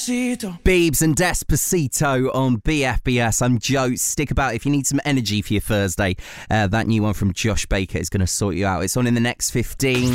Biebs and Despacito on BFBS. I'm Joe. Stick about if you need some energy for your Thursday. That new one from Josh Baker is going to sort you out. It's on in the next 15.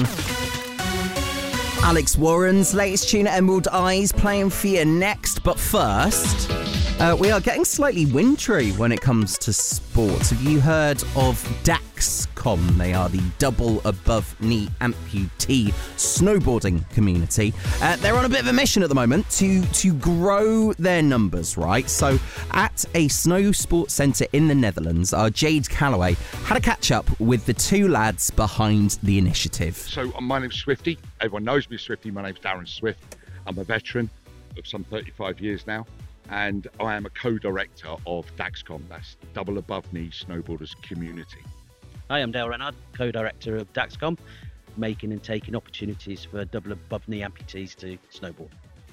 Alex Warren's latest tune, Emerald Eyes, playing for you next. But first, we are getting slightly wintry when it comes to sports. Have you heard of Daxcom? They are the double above knee amputee snowboarding community. They're on a bit of a mission at the moment to grow their numbers, right? So at a snow sports centre in the Netherlands, Jade Calloway had a catch up with the two lads behind the initiative. So my name's Swifty. Everyone knows me as Swifty. My name's Darren Swift. I'm a veteran of some 35 years now. And I am a co-director of Daxcom, that's the Double Above Knee Snowboarders Community. Hi, I'm Dale Renard, co-director of Daxcom, making and taking opportunities for double above knee amputees to snowboard.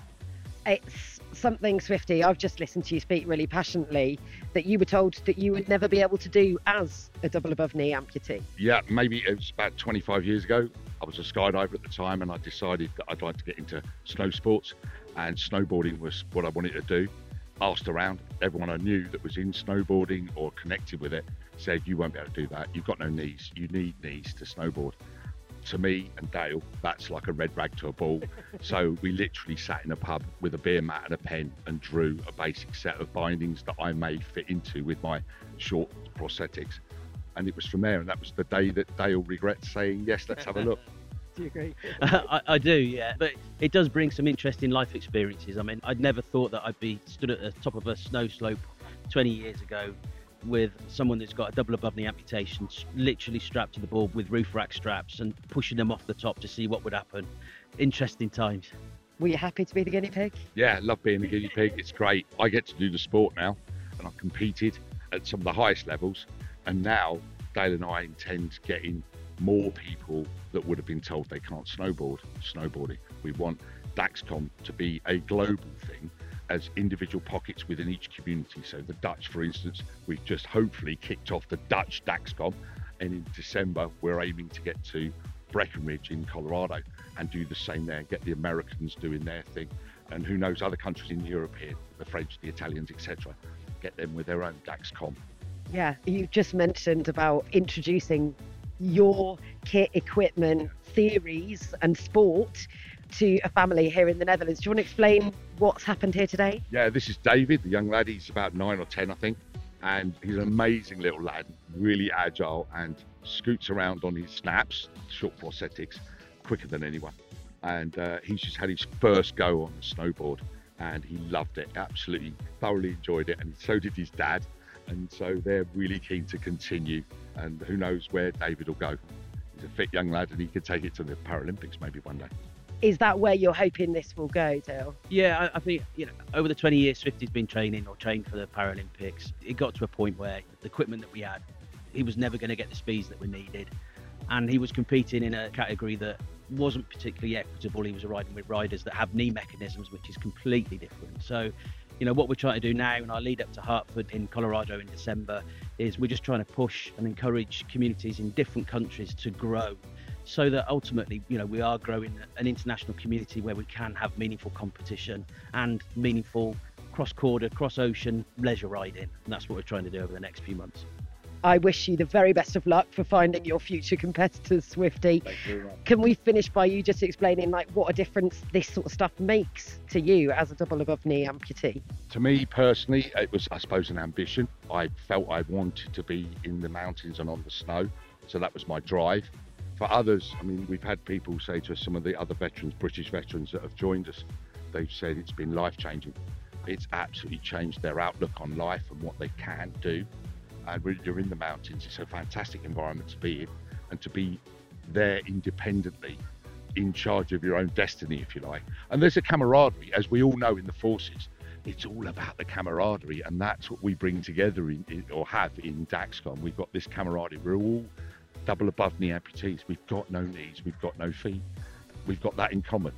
It's something, Swifty, I've just listened to you speak really passionately, that you were told that you would never be able to do as a double above knee amputee. Yeah, maybe it was about 25 years ago. I was a skydiver at the time and I decided that I'd like to get into snow sports, and snowboarding was what I wanted to do. Asked around, everyone I knew that was in snowboarding or connected with it said, you won't be able to do that. You've got no knees. You need knees to snowboard. To me and Dale, that's like a red rag to a bull. So we literally sat in a pub with a beer mat and a pen and drew a basic set of bindings that I made fit into with my short prosthetics. And it was from there, and that was the day that Dale regrets saying, yes, let's have a look. Do you agree? I do, yeah. But it does bring some interesting life experiences. I mean, I'd never thought that I'd be stood at the top of a snow slope 20 years ago with someone that's got a double above knee amputation, literally strapped to the board with roof rack straps and pushing them off the top to see what would happen. Interesting times. Were you happy to be the guinea pig? Yeah, love being a guinea pig. It's great. I get to do the sport now, and I've competed at some of the highest levels. And now Dale and I intend getting more people that would have been told they can't snowboarding. We want Daxcom to be a global thing, as individual pockets within each community. So the Dutch, for instance, we've just hopefully kicked off the Dutch Daxcom, and in December we're aiming to get to Breckenridge in Colorado and do the same there, get the Americans doing their thing, and who knows, other countries in Europe here, the French, the Italians, etc., get them with their own Daxcom. Yeah, you just mentioned about introducing your kit, equipment, theories and sport to a family here in the Netherlands. Do you want to explain what's happened here today? Yeah, this is David, the young lad. He's about 9 or 10, I think, and he's an amazing little lad, really agile, and scoots around on his snaps, short prosthetics, quicker than anyone. And he's just had his first go on the snowboard, and he loved it, absolutely thoroughly enjoyed it, and so did his dad. And so they're really keen to continue, and who knows where David will go. He's a fit young lad, and he could take it to the Paralympics maybe one day. Is that where you're hoping this will go, Dale? Yeah, I think, over the 20 years Swifty's been trained for the Paralympics, it got to a point where the equipment that we had, he was never going to get the speeds that we needed. And he was competing in a category that wasn't particularly equitable. He was riding with riders that have knee mechanisms, which is completely different. So, what we're trying to do now in our lead up to Hartford in Colorado in December is we're just trying to push and encourage communities in different countries to grow, so that ultimately, we are growing an international community where we can have meaningful competition and meaningful cross-border, cross-ocean leisure riding. And that's what we're trying to do over the next few months. I wish you the very best of luck for finding your future competitors, Swifty. Thank you very much. Can we finish by you just explaining what a difference this sort of stuff makes to you as a double above knee amputee? To me personally, it was, I suppose, an ambition. I felt I wanted to be in the mountains and on the snow, so that was my drive. For others, we've had people say to us, some of the other veterans, British veterans that have joined us, they've said it's been life-changing. It's absolutely changed their outlook on life and what they can do. And when you're in the mountains, it's a fantastic environment to be in, and to be there independently, in charge of your own destiny, if you like. And there's a camaraderie, as we all know in the forces. It's all about the camaraderie, and that's what we bring together or have in Daxcom. We've got this camaraderie. We're all double above knee amputees. We've got no knees, we've got no feet. We've got that in common.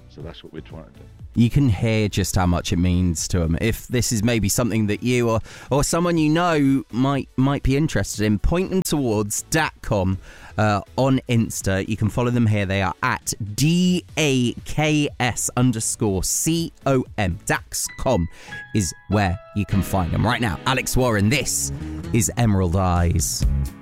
So that's what we're trying to do. You can hear just how much it means to them. If this is maybe something that you or someone you know might be interested in, point them towards Dakcom on Insta. You can follow them here. They are at DAKS_COM. Daxcom is where you can find them right now. Alex Warren, this is Emerald Eyes.